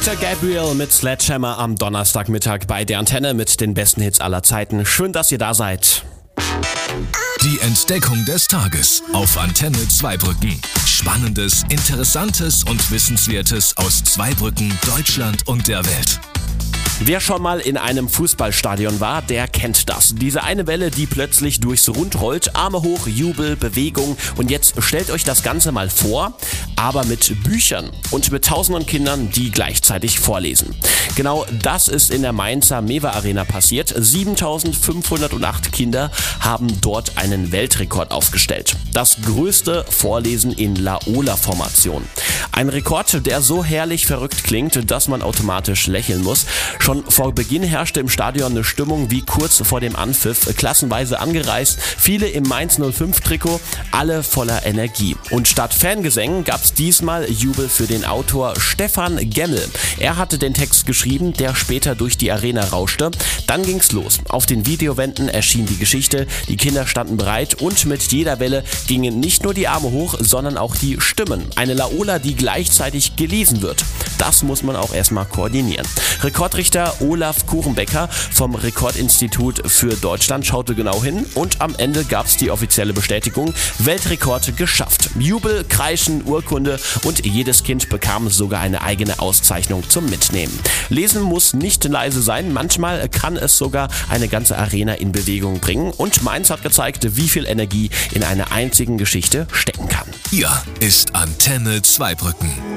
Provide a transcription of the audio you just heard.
Peter Gabriel mit Sledgehammer am Donnerstagmittag bei der Antenne mit den besten Hits aller Zeiten. Schön, dass ihr da seid. Die Entdeckung des Tages auf Antenne Zweibrücken. Spannendes, Interessantes und Wissenswertes aus Zweibrücken, Deutschland und der Welt. Wer schon mal in einem Fußballstadion war, der kennt das. Diese eine Welle, die plötzlich durchs Rund rollt, Arme hoch, Jubel, Bewegung. Und jetzt stellt euch das Ganze mal vor, aber mit Büchern und mit tausenden Kindern, die gleichzeitig vorlesen. Genau das ist in der Mainzer Mewa Arena passiert. 7.508 Kinder haben dort einen Weltrekord aufgestellt. Das größte Vorlesen in Laola-Formation. Ein Rekord, der so herrlich verrückt klingt, dass man automatisch lächeln muss. Schon vor Beginn herrschte im Stadion eine Stimmung wie kurz vor dem Anpfiff, klassenweise angereist, viele im Mainz 05-Trikot, alle voller Energie. Und statt Fangesängen gab's diesmal Jubel für den Autor Stefan Gemmel. Er hatte den Text geschrieben, der später durch die Arena rauschte. Dann ging's los. Auf den Videowänden erschien die Geschichte, die Kinder standen bereit und mit jeder Welle gingen nicht nur die Arme hoch, sondern auch die Stimmen. Eine Laola, die gleichzeitig gelesen wird. Das muss man auch erstmal koordinieren. Rekordrichter Olaf Kuchenbecker vom Rekordinstitut für Deutschland schaute genau hin und am Ende gab's die offizielle Bestätigung, Weltrekord geschafft. Jubel, Kreischen, Urkunde und jedes Kind bekam sogar eine eigene Auszeichnung zum Mitnehmen. Lesen muss nicht leise sein, manchmal kann es sogar eine ganze Arena in Bewegung bringen und Mainz hat gezeigt, wie viel Energie in einer einzigen Geschichte stecken kann. Hier ist Antenne Zweibrücken.